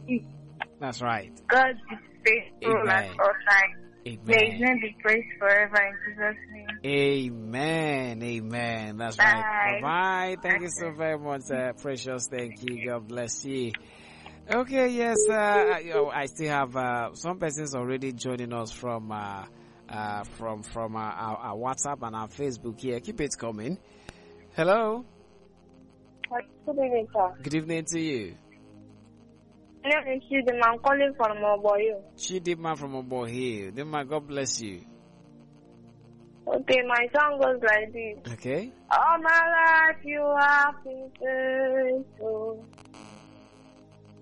it. That's right. God is faithful at all times. May His name be praised forever in Jesus' name. Amen. Amen. That's right. Bye-bye. Thank you so very much, Precious. Thank you. God bless you. Okay, yes, I still have some persons already joining us from our WhatsApp and our Facebook here. Keep it coming. Hello. Good evening, sir. Good evening to you. My name is Chidima. I'm calling from Oboyo. Chidima from Oboyo. Chidima, God bless you. Okay, my song goes like this. Okay. All my life you have been faithful.